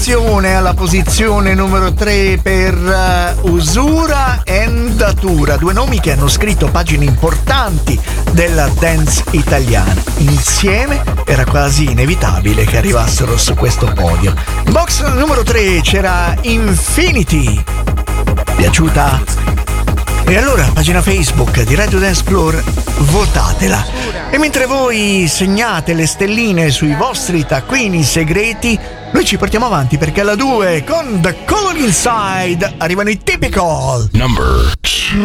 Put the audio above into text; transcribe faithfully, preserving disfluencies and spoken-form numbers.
attenzione alla posizione numero tre per uh, Usura e Datura, due nomi che hanno scritto pagine importanti della dance italiana. Insieme era quasi inevitabile che arrivassero su questo podio. In box numero tre c'era Infinity. Piaciuta? E allora, pagina Facebook di Radio Dance Floor, votatela. E mentre voi segnate le stelline sui vostri taccuini segreti, noi ci portiamo avanti perché alla due con The Color Inside arrivano i Typical. Number two.